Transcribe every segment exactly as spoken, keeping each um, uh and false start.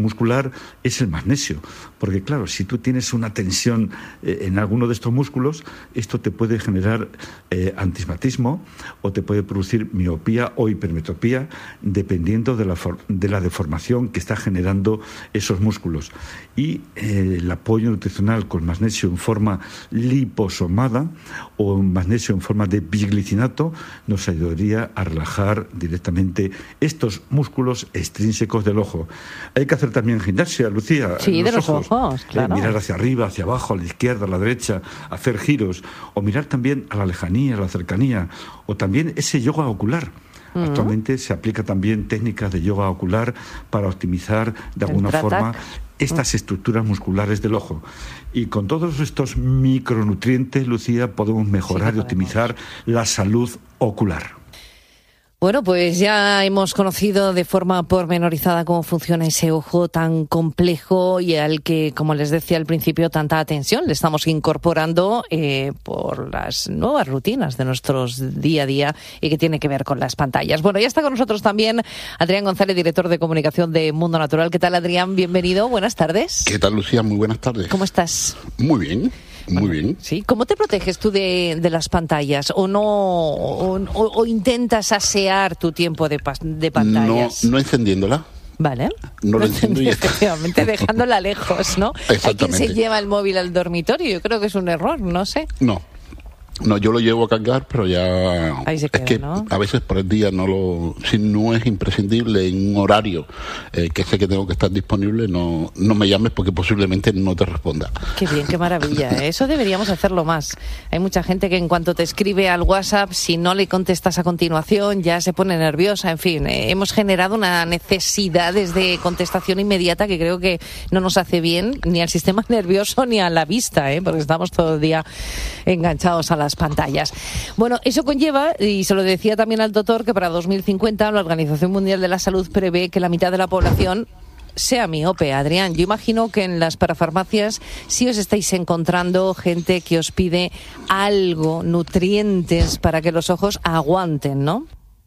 muscular es el magnesio, porque claro, si tú tienes una tensión eh, en alguno de estos músculos, esto te puede generar eh, antismatismo o te puede producir miopía o hipermetropía, dependiendo de la, for- de la deformación que está generando esos músculos. Y eh, el apoyo nutricional con magnesio en forma liposomada o magnesio en forma de biglicinato nos ayudaría a relajar directamente estos músculos extrínsecos del ojo. Hay que hacer también gimnasia, Lucía. Sí, los de los ojos, ojos claro. Eh, mirar hacia arriba, hacia abajo, a la izquierda, a la derecha, hacer giros, o mirar también a la lejanía, a la cercanía, o también ese yoga ocular. Uh-huh. Actualmente se aplica también técnicas de yoga ocular para optimizar de alguna forma estas estructuras musculares del ojo. Y con todos estos micronutrientes, Lucía, podemos mejorar sí, y optimizar la salud ocular. Bueno, pues ya hemos conocido de forma pormenorizada cómo funciona ese ojo tan complejo y al que, como les decía al principio, tanta atención le estamos incorporando eh, por las nuevas rutinas de nuestros día a día y que tiene que ver con las pantallas. Bueno, ya está con nosotros también Adrián González, director de comunicación de Mundo Natural. ¿Qué tal, Adrián? Bienvenido, buenas tardes. ¿Qué tal, Lucía? Muy buenas tardes. ¿Cómo estás? Muy bien. Muy bueno, bien. Sí. ¿Cómo te proteges tú de, de las pantallas? ¿O no o, o, o intentas asear tu tiempo de, de pantallas? No, no encendiéndola. Vale. No lo enciendo y efectivamente, dejándola lejos, ¿no? Exactamente. Hay quien se lleva el móvil al dormitorio. Yo creo que es un error, no sé. No. No, yo lo llevo a cargar, pero ya Ahí se queda, es que ¿no? A veces por el día no lo, si no es imprescindible en un horario eh, que sé que tengo que estar disponible, no, no me llames porque posiblemente no te responda. Qué bien, qué maravilla. Eso deberíamos hacerlo más. Hay mucha gente que en cuanto te escribe al WhatsApp, si no le contestas a continuación, ya se pone nerviosa. En fin, eh, hemos generado una necesidad de contestación inmediata que creo que no nos hace bien ni al sistema nervioso ni a la vista, ¿eh? Porque estamos todo el día enganchados a las pantallas. Bueno, eso conlleva, y se lo decía también al doctor, que para dos mil cincuenta la Organización Mundial de la Salud prevé que la mitad de la población sea miope. Adrián, yo imagino que en las parafarmacias sí os estáis encontrando gente que os pide algo, nutrientes, para que los ojos aguanten, ¿no?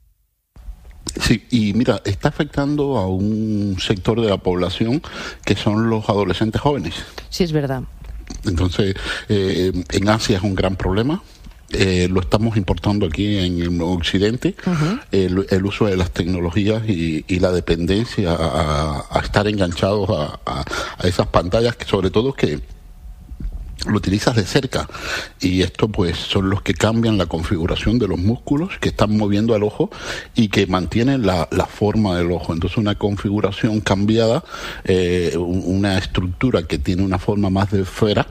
Sí, y mira, está afectando a un sector de la población que son los adolescentes jóvenes. Sí, es verdad. Entonces, eh, en Asia es un gran problema. Eh, lo estamos importando aquí en el Occidente, uh-huh. el, el uso de las tecnologías y, y la dependencia a, a estar enganchados a, a, a esas pantallas, que sobre todo que lo utilizas de cerca, y esto pues son los que cambian la configuración de los músculos que están moviendo al ojo y que mantienen la, la forma del ojo. Entonces una configuración cambiada, eh, una estructura que tiene una forma más de esfera,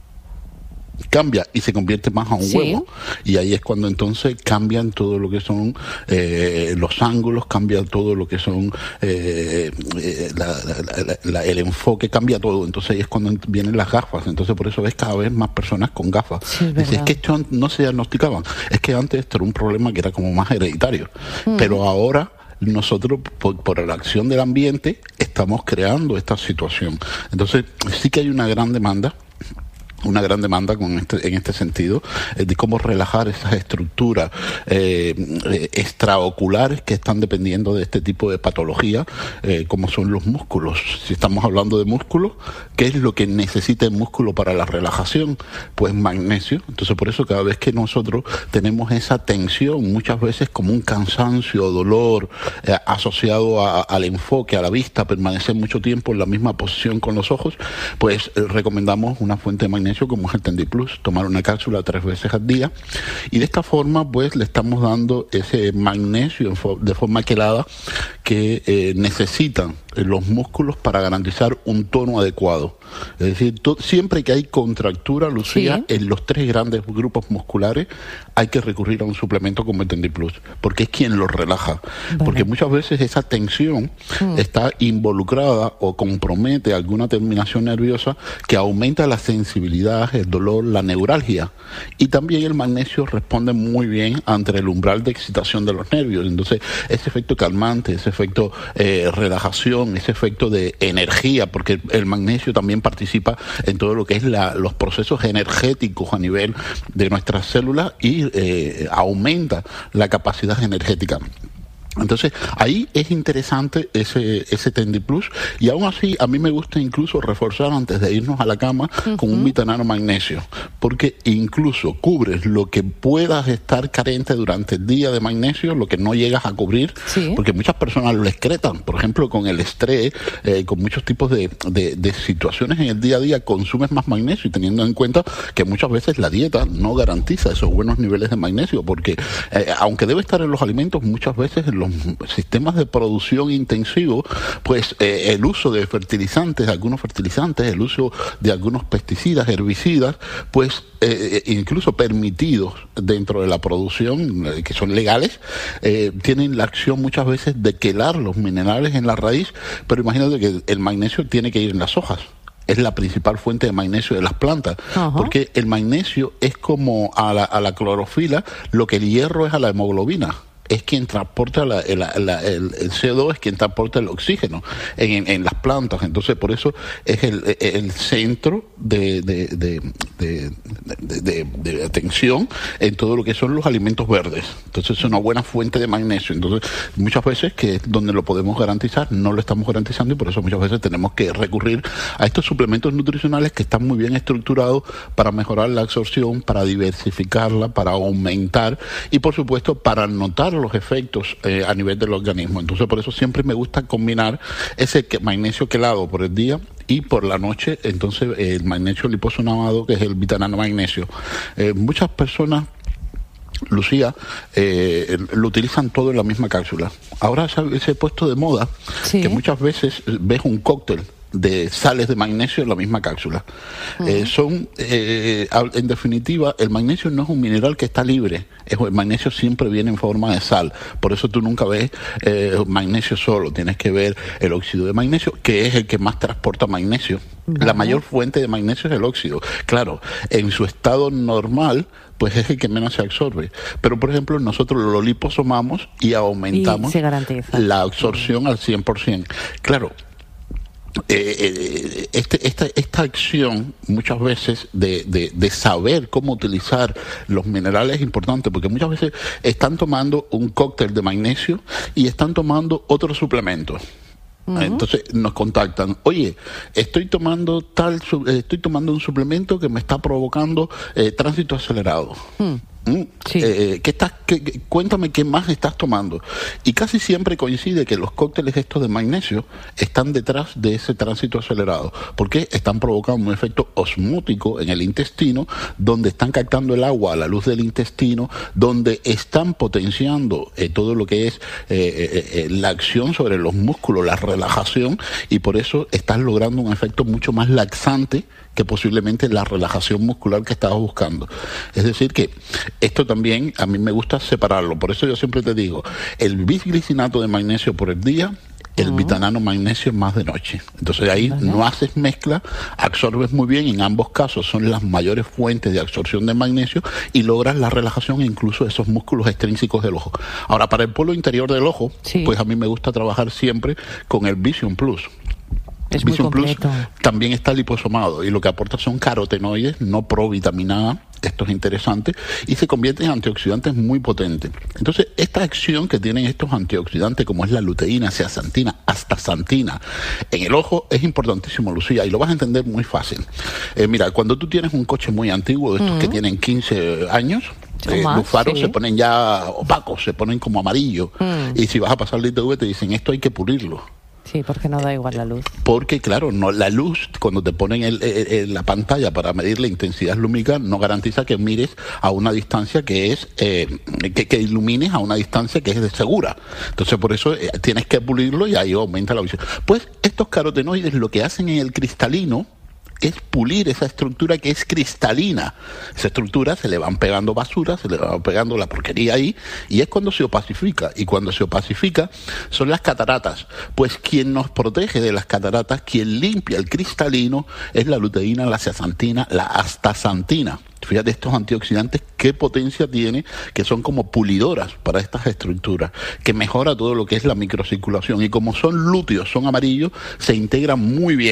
cambia y se convierte más a un sí. huevo, y ahí es cuando entonces cambian todo lo que son eh, los ángulos, cambia todo lo que son eh, eh, la, la, la, la, el enfoque, cambia todo. Entonces ahí es cuando vienen las gafas. Entonces por eso ves cada vez más personas con gafas. Sí, es, es que esto no se diagnosticaban, es que antes esto era un problema que era como más hereditario, mm. pero ahora nosotros, por, por la acción del ambiente, estamos creando esta situación. Entonces sí que hay una gran demanda una gran demanda con este, en este sentido, eh, de cómo relajar esas estructuras eh, eh, extraoculares que están dependiendo de este tipo de patología, eh, como son los músculos. Si estamos hablando de músculos, ¿qué es lo que necesita el músculo para la relajación? Pues magnesio. Entonces por eso cada vez que nosotros tenemos esa tensión, muchas veces como un cansancio, dolor, eh, asociado a, al enfoque, a la vista, permanecer mucho tiempo en la misma posición con los ojos, pues eh, recomendamos una fuente de magnesio como es el Tendiplus, tomar una cápsula tres veces al día, y de esta forma pues le estamos dando ese magnesio de forma quelada que eh, necesitan los músculos para garantizar un tono adecuado. Es decir, to- siempre que hay contractura, Lucía, sí. en los tres grandes grupos musculares, hay que recurrir a un suplemento como el Tendiplus, porque es quien los relaja. Vale. Porque muchas veces esa tensión mm. está involucrada o compromete alguna terminación nerviosa que aumenta la sensibilidad, el dolor, la neuralgia. Y también el magnesio responde muy bien ante el umbral de excitación de los nervios. Entonces, ese efecto calmante, ese efecto eh, relajación, ese efecto de energía, porque el magnesio también participa en todo lo que es la, los procesos energéticos a nivel de nuestras células y eh, aumenta la capacidad energética. Entonces, ahí es interesante ese ese Tendi Plus, y aún así a mí me gusta incluso reforzar antes de irnos a la cama uh-huh. con un Vitanano magnesio, porque incluso cubres lo que puedas estar carente durante el día de magnesio, lo que no llegas a cubrir, sí. porque muchas personas lo excretan, por ejemplo, con el estrés, eh, con muchos tipos de, de, de situaciones en el día a día, consumes más magnesio, y teniendo en cuenta que muchas veces la dieta no garantiza esos buenos niveles de magnesio, porque eh, aunque debe estar en los alimentos, muchas veces en los sistemas de producción intensivo, pues eh, el uso de fertilizantes, algunos fertilizantes, el uso de algunos pesticidas, herbicidas, pues eh, incluso permitidos dentro de la producción, eh, que son legales, eh, tienen la acción muchas veces de quelar los minerales en la raíz, pero imagínate que el magnesio tiene que ir en las hojas. Es la principal fuente de magnesio de las plantas, uh-huh. porque el magnesio es como a la, a la clorofila lo que el hierro es a la hemoglobina. Es quien transporta la, la, la, el, el C O dos, es quien transporta el oxígeno en, en, en las plantas. Entonces, por eso es el, el centro de, de, de, de, de, de, de atención en todo lo que son los alimentos verdes. Entonces, es una buena fuente de magnesio. Entonces, muchas veces que donde lo podemos garantizar, no lo estamos garantizando, y por eso muchas veces tenemos que recurrir a estos suplementos nutricionales que están muy bien estructurados para mejorar la absorción, para diversificarla, para aumentar y, por supuesto, para notar los efectos eh, a nivel del organismo. Entonces, por eso siempre me gusta combinar ese que, magnesio quelado por el día y por la noche, entonces eh, el magnesio liposonamado, que es el Vitanano magnesio. Eh, muchas personas, Lucía, eh, lo utilizan todo en la misma cápsula. Ahora se, se ha puesto de moda sí. que muchas veces ves un cóctel de sales de magnesio en la misma cápsula. Uh-huh. Eh, son, eh, en definitiva, el magnesio no es un mineral que está libre. El magnesio siempre viene en forma de sal. Por eso tú nunca ves eh, magnesio solo. Tienes que ver el óxido de magnesio, que es el que más transporta magnesio. Uh-huh. La mayor fuente de magnesio es el óxido. Claro, en su estado normal, pues es el que menos se absorbe. Pero, por ejemplo, nosotros lo liposomamos y aumentamos y se garantiza la absorción al cien por ciento. Claro, Eh, eh, este, esta, esta acción muchas veces de, de, de saber cómo utilizar los minerales es importante, porque muchas veces están tomando un cóctel de magnesio y están tomando otros suplementos. Uh-huh. Entonces nos contactan, oye, estoy tomando tal, estoy tomando un suplemento que me está provocando eh, tránsito acelerado. Uh-huh. Sí. Eh, ¿qué estás, qué, qué, cuéntame qué más estás tomando. Y casi siempre coincide que los cócteles estos de magnesio están detrás de ese tránsito acelerado, porque están provocando un efecto osmótico en el intestino, donde están captando el agua a la luz del intestino, donde están potenciando eh, todo lo que es eh, eh, la acción sobre los músculos, la relajación, y por eso estás logrando un efecto mucho más laxante que posiblemente la relajación muscular que estabas buscando. Es decir que esto también a mí me gusta separarlo. Por eso yo siempre te digo, el bisglicinato de magnesio por el día, el uh-huh. Vitanano magnesio más de noche. Entonces ahí uh-huh. no haces mezcla, absorbes muy bien, en ambos casos son las mayores fuentes de absorción de magnesio y logras la relajación incluso de esos músculos extrínsecos del ojo. Ahora, para el polo interior del ojo, sí. pues a mí me gusta trabajar siempre con el Vision Plus. Es muy Vision Plus completo. También está liposomado y lo que aporta son carotenoides, no provitamina A. Esto es interesante y se convierte en antioxidantes muy potentes. Entonces, esta acción que tienen estos antioxidantes, como es la luteína, zeaxantina, astaxantina, en el ojo es importantísimo, Lucía, y lo vas a entender muy fácil. Eh, mira, cuando tú tienes un coche muy antiguo, de estos uh-huh. que tienen quince años, Eh, más, los faros sí. se ponen ya opacos, se ponen como amarillo. Mm. Y si vas a pasar la I T V te dicen, esto hay que pulirlo. Sí, porque no da igual la luz. Porque, claro, no la luz, cuando te ponen el, el, el, la pantalla para medir la intensidad lumínica, no garantiza que mires a una distancia que es, eh, que, que ilumines a una distancia que es de segura. Entonces, por eso eh, tienes que pulirlo y ahí aumenta la visión. Pues estos carotenoides lo que hacen en el cristalino es pulir esa estructura que es cristalina. Esa estructura se le van pegando basura, se le van pegando la porquería ahí, y es cuando se opacifica. Y cuando se opacifica son las cataratas. Pues quien nos protege de las cataratas, quien limpia el cristalino, es la luteína, la zeaxantina, la astaxantina. Fíjate estos antioxidantes, qué potencia tiene, que son como pulidoras para estas estructuras, que mejora todo lo que es la microcirculación. Y como son lúteos, son amarillos, se integran muy bien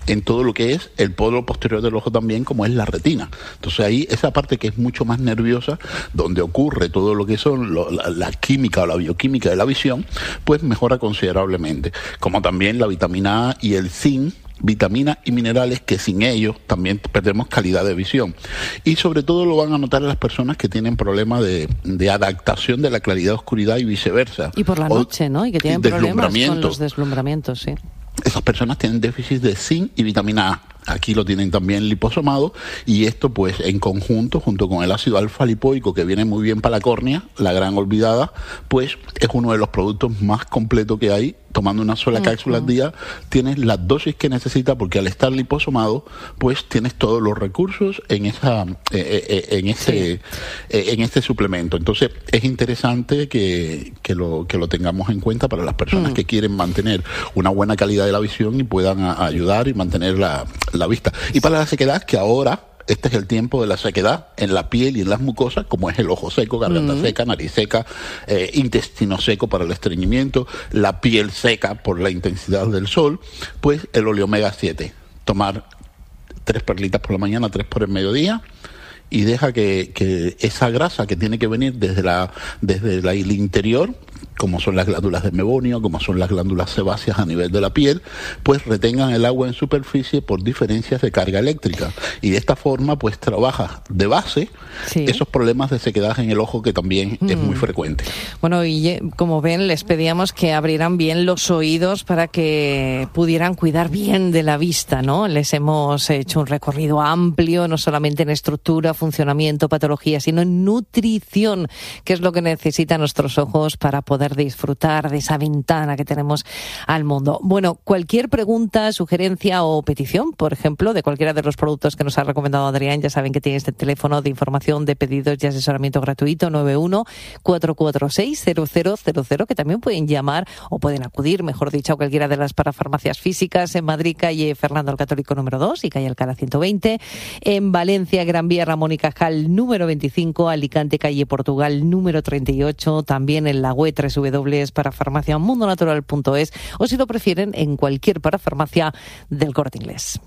en todo lo que es el polo posterior del ojo también, como es la retina. Entonces ahí esa parte que es mucho más nerviosa, donde ocurre todo lo que son lo, la, la química o la bioquímica de la visión, pues mejora considerablemente. Como también la vitamina A y el zinc, vitaminas y minerales que sin ellos también perdemos calidad de visión. Y sobre todo lo van a notar las personas que tienen problemas de, de adaptación de la claridad a oscuridad y viceversa. Y por la noche, o, ¿no? Y que tienen problemas con los deslumbramientos, sí. Esas personas tienen déficit de zinc y vitamina A. Aquí lo tienen también liposomado, y esto pues en conjunto, junto con el ácido alfa lipoico, que viene muy bien para la córnea, la gran olvidada, pues es uno de los productos más completos que hay. Tomando una sola uh-huh. cápsula al día, tienes la dosis que necesitas, porque al estar liposomado, pues tienes todos los recursos en esa eh, eh, en este sí. eh, en este suplemento. Entonces es interesante que, que lo que lo tengamos en cuenta para las personas uh-huh. que quieren mantener una buena calidad de la visión y puedan a, a ayudar y mantener la, la vista. Y para la sequedad, que ahora este es el tiempo de la sequedad en la piel y en las mucosas, como es el ojo seco, garganta mm. seca, nariz seca, eh, intestino seco para el estreñimiento, la piel seca por la intensidad del sol, pues el oleomega siete. Tomar tres perlitas por la mañana, tres por el mediodía, y deja que, que esa grasa que tiene que venir desde la desde la, el interior, como son las glándulas de mebonio, como son las glándulas sebáceas a nivel de la piel, pues retengan el agua en superficie por diferencias de carga eléctrica. Y de esta forma, pues trabaja de base sí. esos problemas de sequedad en el ojo, que también mm. es muy frecuente. Bueno, y como ven, les pedíamos que abrieran bien los oídos para que pudieran cuidar bien de la vista, ¿no? Les hemos hecho un recorrido amplio, no solamente en estructura, funcionamiento, patología, sino en nutrición, que es lo que necesitan nuestros ojos para poder disfrutar de esa ventana que tenemos al mundo. Bueno, cualquier pregunta, sugerencia o petición, por ejemplo, de cualquiera de los productos que nos ha recomendado Adrián, ya saben que tiene este teléfono de información de pedidos y asesoramiento gratuito, nueve uno cuatro cuatro seis cero cero cero cero, que también pueden llamar o pueden acudir, mejor dicho, a cualquiera de las parafarmacias físicas en Madrid, calle Fernando el Católico número dos y calle Alcalá ciento veinte, en Valencia, Gran Vía Ramón y Cajal número veinticinco, Alicante, calle Portugal número treinta y ocho, también en la web w w w punto parafarmaciamundonatural punto es, o si lo prefieren en cualquier parafarmacia del Corte Inglés.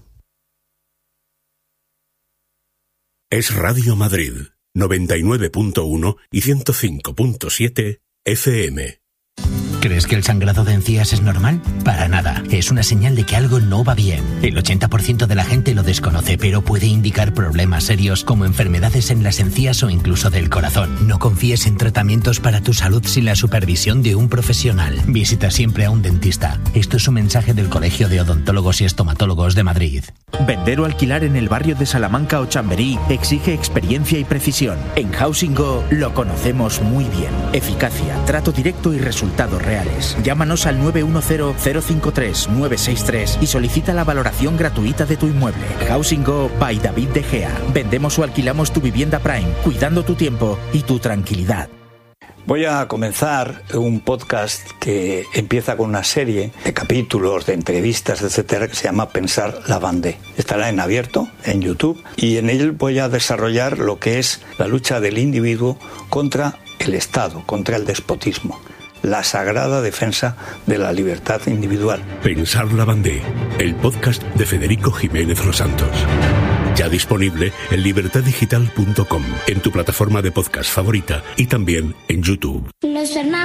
Es Radio Madrid, noventa y nueve punto uno y ciento cinco punto siete F M. ¿Crees que el sangrado de encías es normal? Para nada. Es una señal de que algo no va bien. El ochenta por ciento de la gente lo desconoce, pero puede indicar problemas serios como enfermedades en las encías o incluso del corazón. No confíes en tratamientos para tu salud sin la supervisión de un profesional. Visita siempre a un dentista. Esto es un mensaje del Colegio de Odontólogos y Estomatólogos de Madrid. Vender o alquilar en el barrio de Salamanca o Chamberí exige experiencia y precisión. En Housing Go lo conocemos muy bien. Eficacia, trato directo y resultados reales. Llámanos al nueve uno cero, cero cinco tres, nueve seis tres y solicita la valoración gratuita de tu inmueble. Housing Go by David De Gea. Vendemos o alquilamos tu vivienda Prime, cuidando tu tiempo y tu tranquilidad. Voy a comenzar un podcast que empieza con una serie de capítulos, de entrevistas, etcétera, que se llama Pensar la Bandé. Estará en abierto, en YouTube, y en él voy a desarrollar lo que es la lucha del individuo contra el Estado, contra el despotismo. La sagrada defensa de la libertad individual. Pensar la Bandé, el podcast de Federico Jiménez Los Santos. Ya disponible en libertad digital punto com, en tu plataforma de podcast favorita y también en YouTube. Los hermanos